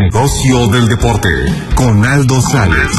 Negocio del deporte con Aldo Sales.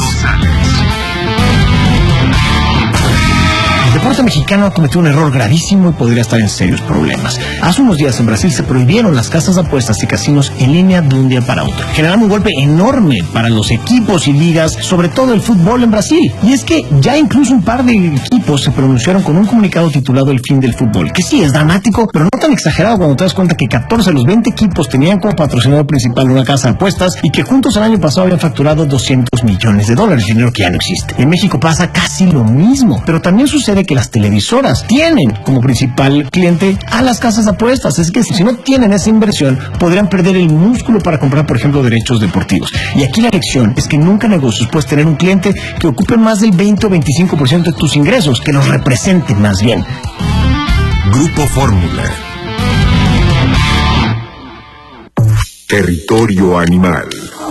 El deporte mexicano ha cometido un error gravísimo y podría estar en serios problemas. Hace unos días en Brasil se prohibieron las casas de apuestas y casinos en línea de un día para otro, generando un golpe enorme para los equipos y ligas, sobre todo el fútbol en Brasil. Y es que ya incluso un par de equipos se pronunciaron con un comunicado titulado El fin del fútbol, que sí es dramático, pero no tan exagerado cuando te das cuenta que 14 de los 20 equipos tenían como patrocinador principal una casa de apuestas y que juntos el año pasado habían facturado $200 millones, dinero que ya no existe. En México pasa casi lo mismo, pero también sucede que las televisoras tienen como principal cliente a las casas de apuestas. Es que si no tienen esa inversión, podrían perder el músculo para comprar, por ejemplo, derechos deportivos. Y aquí la lección es que nunca en negocios puedes tener un cliente que ocupe más del 20 o 25% de tus ingresos, que los represente más bien. Grupo Fórmula. Territorio animal.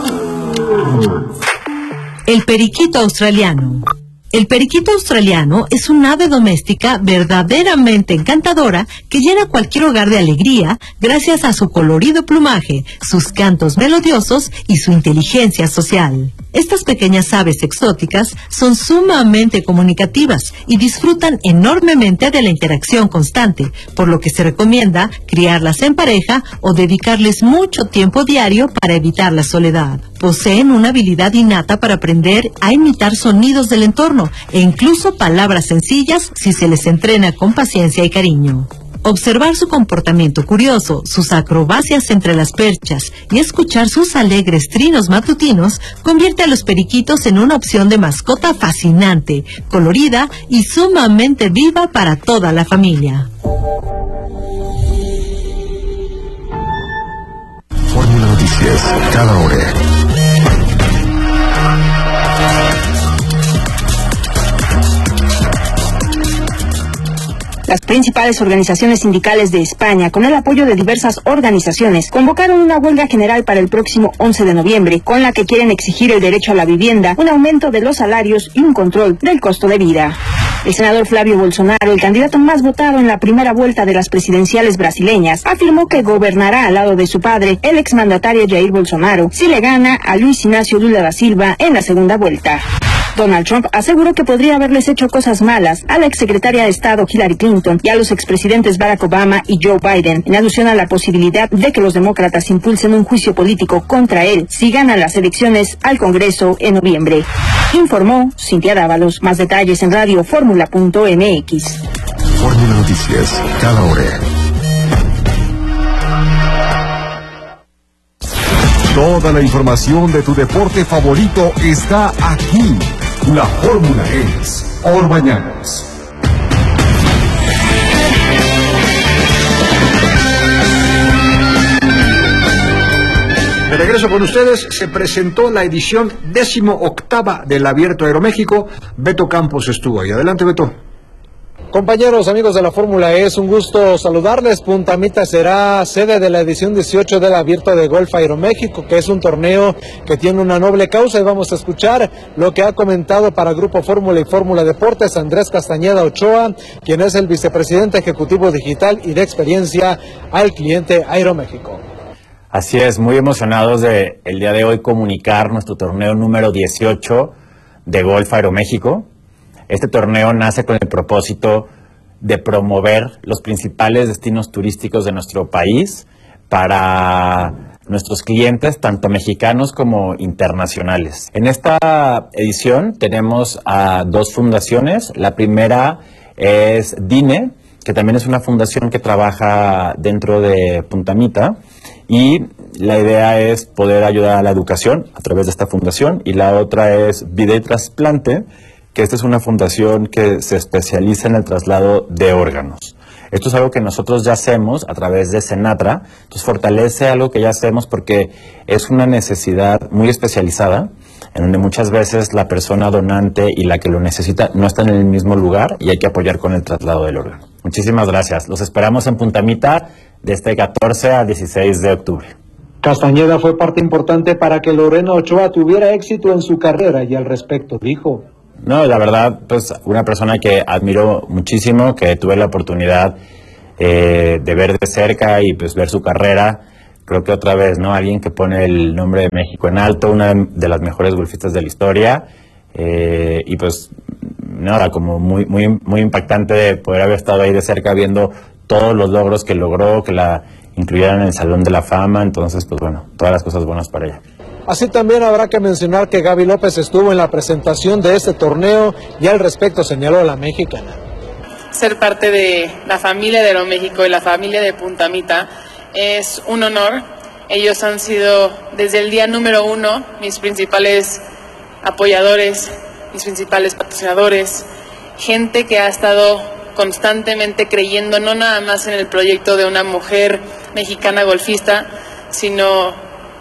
El periquito australiano. El periquito australiano es un ave doméstica verdaderamente encantadora que llena cualquier hogar de alegría gracias a su colorido plumaje, sus cantos melodiosos y su inteligencia social. Estas pequeñas aves exóticas son sumamente comunicativas y disfrutan enormemente de la interacción constante, por lo que se recomienda criarlas en pareja o dedicarles mucho tiempo diario para evitar la soledad. Poseen una habilidad innata para aprender a imitar sonidos del entorno e incluso palabras sencillas si se les entrena con paciencia y cariño. Observar su comportamiento curioso, sus acrobacias entre las perchas y escuchar sus alegres trinos matutinos convierte a los periquitos en una opción de mascota fascinante, colorida y sumamente viva para toda la familia. Fórmula Noticias, cada hora. Las principales organizaciones sindicales de España, con el apoyo de diversas organizaciones, convocaron una huelga general para el próximo 11 de noviembre, con la que quieren exigir el derecho a la vivienda, un aumento de los salarios y un control del costo de vida. El senador Flavio Bolsonaro, el candidato más votado en la primera vuelta de las presidenciales brasileñas, afirmó que gobernará al lado de su padre, el exmandatario Jair Bolsonaro, si le gana a Luis Ignacio Lula da Silva en la segunda vuelta. Donald Trump aseguró que podría haberles hecho cosas malas a la exsecretaria de Estado Hillary Clinton y a los expresidentes Barack Obama y Joe Biden, en alusión a la posibilidad de que los demócratas impulsen un juicio político contra él si ganan las elecciones al Congreso en noviembre. Informó Cintia Dávalos. Más detalles en radioformula.mx. Fórmula Noticias, cada hora. Toda la información de tu deporte favorito está aquí. La fórmula es Orbañanos. De regreso con ustedes, se presentó la edición 18ª del Abierto Aeroméxico. Beto Campos estuvo ahí. Adelante, Beto. Compañeros, amigos de la Fórmula E, es un gusto saludarles. Punta Mita será sede de la edición 18 del Abierto de Golf Aeroméxico, que es un torneo que tiene una noble causa, y vamos a escuchar lo que ha comentado para Grupo Fórmula y Fórmula Deportes Andrés Castañeda Ochoa, quien es el vicepresidente ejecutivo digital y de experiencia al cliente Aeroméxico. Así es, muy emocionados de el día de hoy comunicar nuestro torneo número 18 de Golf Aeroméxico. Este torneo nace con el propósito de promover los principales destinos turísticos de nuestro país para nuestros clientes, tanto mexicanos como internacionales. En esta edición tenemos a dos fundaciones. La primera es DINE, que también es una fundación que trabaja dentro de Punta Mita, y la idea es poder ayudar a la educación a través de esta fundación. Y la otra es Vida y Trasplante, que esta es una fundación que se especializa en el traslado de órganos. Esto es algo que nosotros ya hacemos a través de Senatra, entonces fortalece algo que ya hacemos porque es una necesidad muy especializada, en donde muchas veces la persona donante y la que lo necesita no están en el mismo lugar y hay que apoyar con el traslado del órgano. Muchísimas gracias. Los esperamos en Punta Mita de este 14 al 16 de octubre. Castañeda fue parte importante para que Lorena Ochoa tuviera éxito en su carrera, y al respecto dijo: No, la verdad, pues una persona que admiro muchísimo, que tuve la oportunidad de ver de cerca y pues ver su carrera. creo que otra vez, ¿no? Alguien que pone el nombre de México en alto, una de las mejores golfistas de la historia, y pues nada, como muy impactante de poder haber estado ahí de cerca viendo todos los logros que logró, que la incluyeran en el Salón de la Fama. Entonces, pues bueno, todas las cosas buenas para ella. Así también habrá que mencionar que Gaby López estuvo en la presentación de este torneo y al respecto señaló a la mexicana. Ser parte de la familia de Aeroméxico y la familia de Punta Mita es un honor. Ellos han sido desde el día número 1 mis principales apoyadores, mis principales patrocinadores, gente que ha estado constantemente creyendo no nada más en el proyecto de una mujer mexicana golfista, sino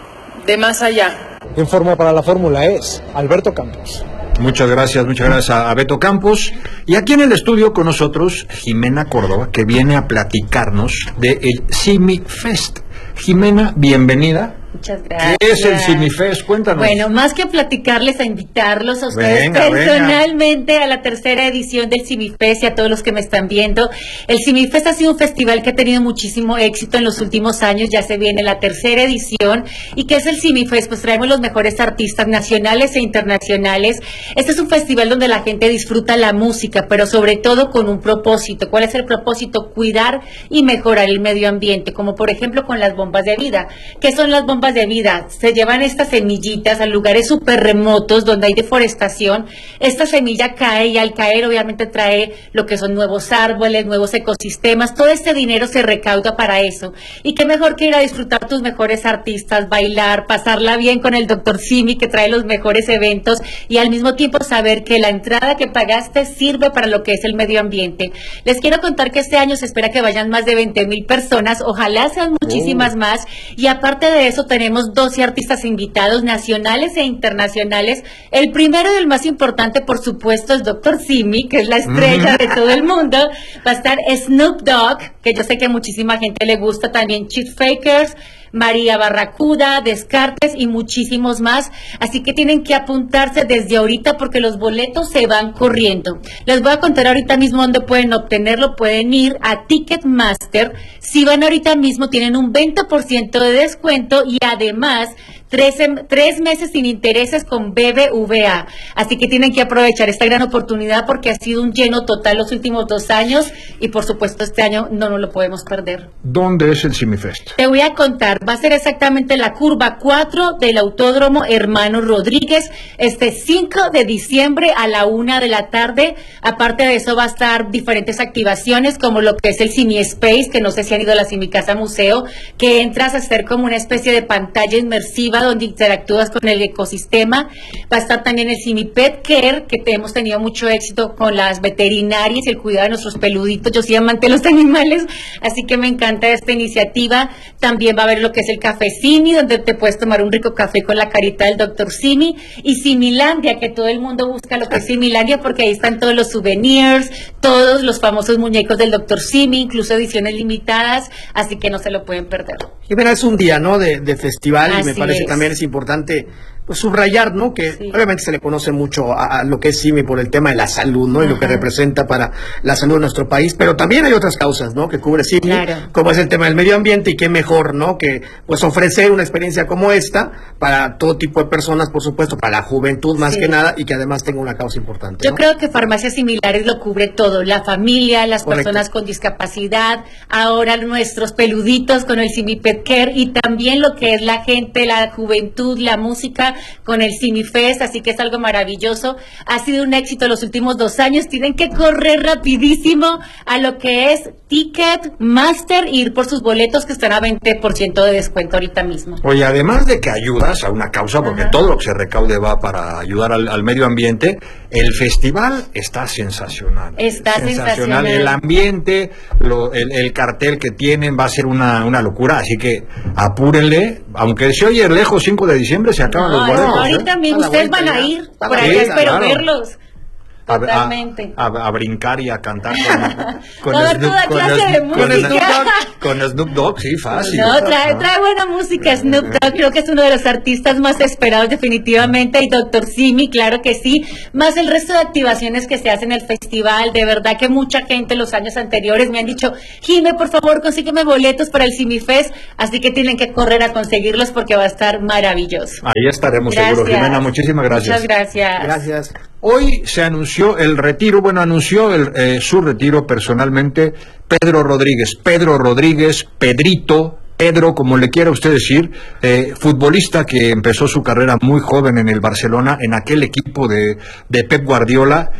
de más allá. Informó para la Fórmula E, Alberto Campos. Muchas gracias a Beto Campos. Y aquí en el estudio con nosotros, Jimena Córdoba, que viene a platicarnos del Simi Fest. Jimena, bienvenida. Muchas gracias. ¿Qué es el Simifest? Cuéntanos. Bueno, más que platicarles, a invitarlos a ustedes personalmente a la tercera edición del Simifest y a todos los que me están viendo. El Simifest ha sido un festival que ha tenido muchísimo éxito en los últimos años, ya se viene la tercera edición. ¿Y qué es el Simifest? Pues traemos los mejores artistas nacionales e internacionales. Este es un festival donde la gente disfruta la música, pero sobre todo con un propósito. ¿Cuál es el propósito? Cuidar y mejorar el medio ambiente, como por ejemplo con las bombas de vida. ¿Qué son las bombas de vida? Se llevan estas semillitas a lugares súper remotos donde hay deforestación. Esta semilla cae y al caer obviamente trae lo que son nuevos árboles, nuevos ecosistemas. Todo este dinero se recauda para eso. Y qué mejor que ir a disfrutar tus mejores artistas, bailar, pasarla bien con el Dr. Simi, que trae los mejores eventos, y al mismo tiempo saber que la entrada que pagaste sirve para lo que es el medio ambiente. Les quiero contar que este año se espera que vayan más de 20,000 personas, ojalá sean muchísimas más, y aparte de eso tenemos 12 artistas invitados nacionales e internacionales. El primero y el más importante, por supuesto, es Dr. Simi, que es la estrella de todo el mundo. Va a estar Snoop Dogg, que yo sé que a muchísima gente le gusta, también Chief Fakers, María Barracuda, Descartes y muchísimos más. Así que tienen que apuntarse desde ahorita porque los boletos se van corriendo. Les voy a contar ahorita mismo dónde pueden obtenerlo. Pueden ir a Ticketmaster. Si van ahorita mismo tienen un 20% de descuento y además 3 meses sin intereses con BBVA. Así que tienen que aprovechar esta gran oportunidad porque ha sido un lleno total los últimos 2 años y por supuesto este año no nos lo podemos perder. ¿Dónde es el Simifest? Te voy a contar, va a ser exactamente la curva 4 del Autódromo Hermano Rodríguez, este 5 de diciembre a la 1 de la tarde. Aparte de eso va a estar diferentes activaciones como lo que es el Simi Space, que no sé si han ido a la Simi Casa Museo, que entras a hacer como una especie de pantalla inmersiva donde interactúas con el ecosistema. Va a estar también el Simi Pet Care, que hemos tenido mucho éxito con las veterinarias y el cuidado de nuestros peluditos. Yo soy amante de los animales, así que me encanta esta iniciativa. También va a haber lo que es el Café Simi, donde te puedes tomar un rico café con la carita del Dr. Simi, y Similandia, que todo el mundo busca lo que es Similandia porque ahí están todos los souvenirs, todos los famosos muñecos del Dr. Simi, incluso ediciones limitadas, así que no se lo pueden perder. Jimena, es un día, ¿no?, de festival. Así y me parece es. También es importante pues subrayar, ¿no?, que Sí. obviamente se le conoce mucho a lo que es Simi por el tema de la salud, ¿no?, y lo que representa para la salud de nuestro país, pero también hay otras causas, ¿no?, que cubre Simi, Claro. como es el tema del medio ambiente, y qué mejor, ¿no?, que pues ofrecer una experiencia como esta para todo tipo de personas, por supuesto, para la juventud más Sí. que nada, y que además tenga una causa importante, Yo ¿no? creo que Farmacias Similares lo cubre todo, la familia, las Correcto. personas con discapacidad, ahora nuestros peluditos con el Simi Pet Care y también lo que es la gente, la juventud, la música con el Simi Fest, así que es algo maravilloso. Ha sido un éxito los últimos 2 años, tienen que correr rapidísimo a lo que es Ticketmaster e ir por sus boletos que están a 20% de descuento ahorita mismo. Oye, además de que ayudas a una causa, porque Ajá. todo lo que se recaude va para ayudar al medio ambiente, el festival está sensacional. Está sensacional. El ambiente, el cartel que tienen va a ser una locura, así que apúrenle, aunque se oye lejos, 5 de diciembre se acaban los boletos. Ahorita mismo A la ustedes vuelta van a ya. ir, A la por allá vuelta, espero claro. verlos. Totalmente. A brincar y a cantar con Snoop Dogg, sí, fácil. No, trae buena música Snoop Dogg, creo que es uno de los artistas más esperados definitivamente, y Dr. Simi, claro que sí, más el resto de activaciones que se hacen en el festival. De verdad que mucha gente los años anteriores me han dicho, Jime, por favor, consígueme boletos para el Simi Fest, así que tienen que correr a conseguirlos porque va a estar maravilloso. Ahí estaremos seguros, Jimena, muchísimas gracias. Muchas gracias. Gracias. Hoy se anunció el retiro, su retiro personalmente Pedro Rodríguez, Pedro, como le quiera usted decir, futbolista que empezó su carrera muy joven en el Barcelona, en aquel equipo de Pep Guardiola,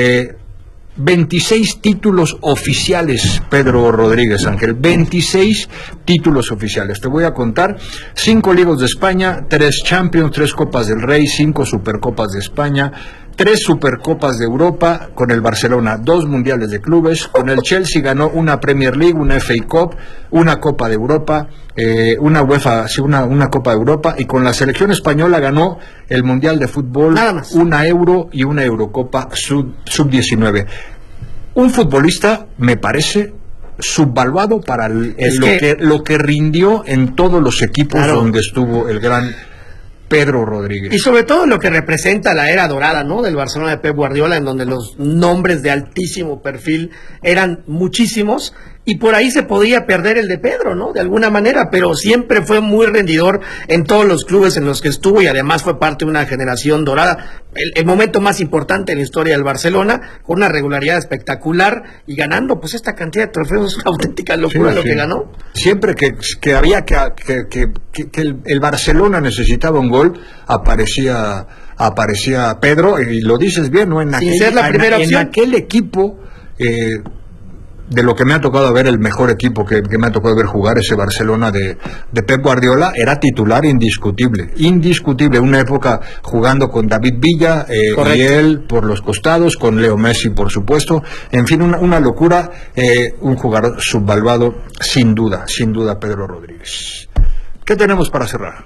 26 títulos oficiales, Pedro Rodríguez Ángel, 26 títulos oficiales. Te voy a contar: 5 Ligas de España, 3 Champions, 3 Copas del Rey, 5 Supercopas de España, 3 Supercopas de Europa con el Barcelona, 2 Mundiales de Clubes, con el Chelsea ganó una Premier League, una FA Cup, una Copa de Europa, una UEFA, sí, una Copa de Europa, y con la selección española ganó el Mundial de Fútbol, una Euro y una Eurocopa Sub-19. Un futbolista, me parece, subvaluado para lo que rindió en todos los equipos donde estuvo el gran Pedro Rodríguez. Y sobre todo lo que representa la era dorada, ¿no?, del Barcelona de Pep Guardiola, en donde los nombres de altísimo perfil eran muchísimos, y por ahí se podía perder el de Pedro, ¿no?, de alguna manera, pero siempre fue muy rendidor en todos los clubes en los que estuvo, y además fue parte de una generación dorada, el momento más importante en la historia del Barcelona, con una regularidad espectacular y ganando pues esta cantidad de trofeos, una auténtica locura lo que ganó. Siempre que había que el Barcelona necesitaba un gol, aparecía Pedro, y lo dices bien, ¿no? En aquel equipo, de lo que me ha tocado ver, el mejor equipo que me ha tocado ver jugar, ese Barcelona de Pep Guardiola, era titular indiscutible, una época jugando con David Villa, y él por los costados, con Leo Messi por supuesto, en fin, una locura, un jugador subvaluado, sin duda Pedro Rodríguez. ¿Qué tenemos para cerrar?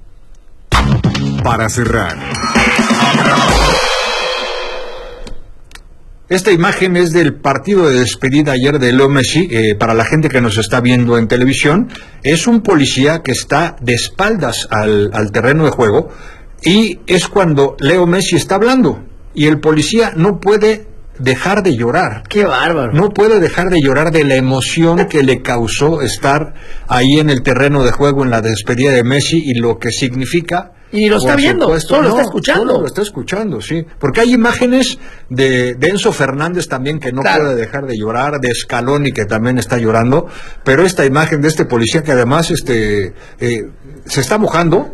Esta imagen es del partido de despedida ayer de Leo Messi. Para la gente que nos está viendo en televisión, es un policía que está de espaldas al terreno de juego, y es cuando Leo Messi está hablando, y el policía no puede dejar de llorar. ¡Qué bárbaro! No puede dejar de llorar de la emoción que le causó estar ahí en el terreno de juego en la despedida de Messi, y lo que significa. Y lo está viendo, lo está escuchando. Lo está escuchando, sí. Porque hay imágenes de Enzo Fernández también, que no puede dejar de llorar, de Scaloni, que también está llorando, pero esta imagen de este policía, que además se está mojando,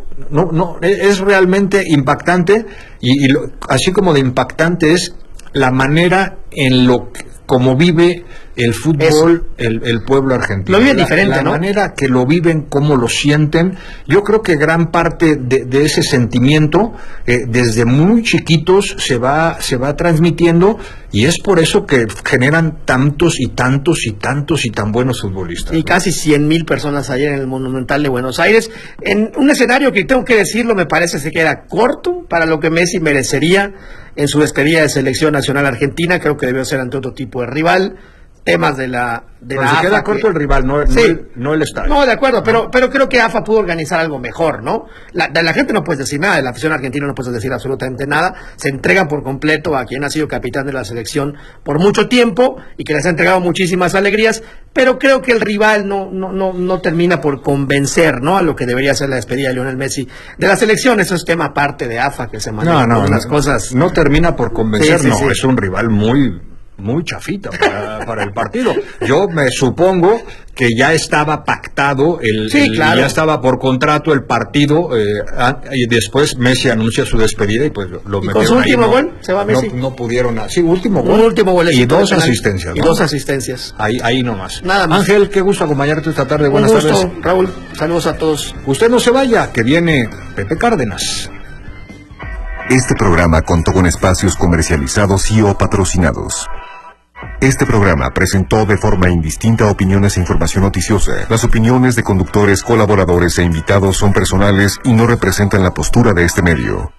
es realmente impactante, y así como de impactante es la manera en como vive el fútbol, el pueblo argentino. Lo viven diferente, la ¿no? manera que lo viven, cómo lo sienten. Yo creo que gran parte de ese sentimiento, desde muy chiquitos, se va transmitiendo, y es por eso que generan tantos y tan buenos futbolistas. Y casi 100,000 personas ayer en el Monumental de Buenos Aires, en un escenario que, tengo que decirlo, me parece que era corto para lo que Messi merecería en su despedida de selección nacional argentina. Creo que debió ser ante otro tipo de rival. Temas de la AFA, queda corto el rival, no el estadio. No, de acuerdo, pero creo que AFA pudo organizar algo mejor, ¿no? De la gente no puedes decir nada, de la afición argentina no puedes decir absolutamente nada. Se entregan por completo a quien ha sido capitán de la selección por mucho tiempo y que les ha entregado muchísimas alegrías, pero creo que el rival no termina por convencer, ¿no?, a lo que debería ser la despedida de Lionel Messi de la selección. Eso es tema aparte de AFA, que se maneja unas cosas. No termina por convencer, es un rival muy chafita para el partido. Yo me supongo que ya estaba pactado ya estaba por contrato el partido, y después Messi anuncia su despedida, y pues lo metieron. ¿Con su último gol se va Messi? No pudieron. Sí, último gol y 2 asistencias. Y 2 asistencias. Ahí nomás. Nada más. Ángel, qué gusto acompañarte esta tarde. Buenas tardes, Raúl. Saludos a todos. Usted no se vaya, que viene Pepe Cárdenas. Este programa contó con espacios comercializados y o patrocinados. Este programa presentó de forma indistinta opiniones e información noticiosa. Las opiniones de conductores, colaboradores e invitados son personales y no representan la postura de este medio.